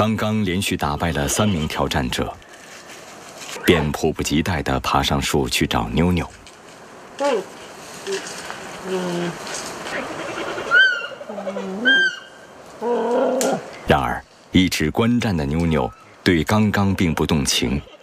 刚刚连续打败了3名挑战者，便迫不及待地爬上树去找妞妞。然而，一直观战的妞妞对刚刚并不动情。